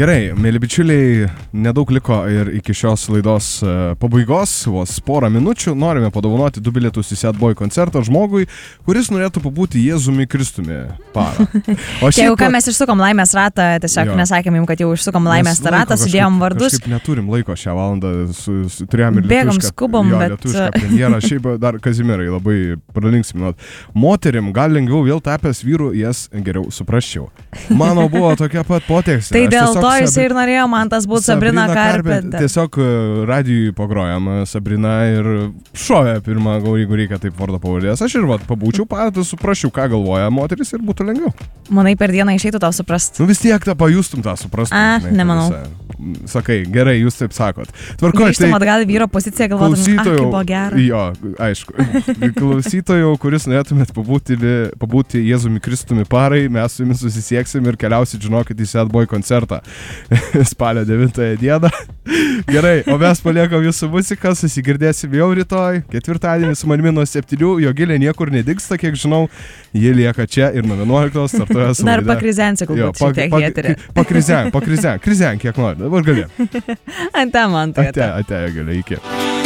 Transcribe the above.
Gerai, mėly bičiuliai, nedaug liko ir iki šios laidos pabaigos, vos porą minučių. Norime padovanoti 2 bilietus į Sad Boy koncertą žmogui, kuris norėtų pabūti Jėzumi Kristumi parą. Jau ką mes išsukom laimės ratą, tiesiog nesakėm jums, kad jau išsukom laimės ratą, sudėjom vardus. Kažkaip neturim laiko šią valandą, turėjom ir bėgam, skubom, bet... lietuvišką premjerą, šiaip dar Kazimierai labai pralinksminot. Moterim gal lengviau vėl tapęs vyrų, jas geriau suprasčiau. Mano buvo tokia pat potekstė. Tai dėl to jisai ir norėjo man tas būti Sabrina Carpenter. Tiesiog radijui pagrojam Sabrina ir šovė pirmą, jeigu reikia taip vardo pavardės. Aš ir pabūčiau patį, suprasčiau, ką galvoja moteris ir būtų lengviau. Manai, per dieną išeitų tau suprast? Vis tiek tą pajustum, tą suprastum. Nemanau. Sakai, gerai, jūs taip sakot. Grįžtum atgal į vyro poziciją, galvodami, kaip buvo gera. Jo, aišku. Klausytojų, kuris norėtumėt pabūti Jėzumi Kristumi parai, mes su jumis susisieksim ir keliausit, žinokit, į Sad Boy koncertą spalio 9 dieną. Gerai, o mes paliekam jūsų muziką, susigirdėsim jau rytoj, ketvirtadienį su manimi nuo 7, Jogilė niekur nedingsta, kiek žinau, jie lieka čia ir nuo 11 startuoja su laida. Dar pakrizensiu, galbūt šiek tiek eterį. Pakrizen, kiek nori, dabar gali. Ate man tai. Ate, Jogilė, iki.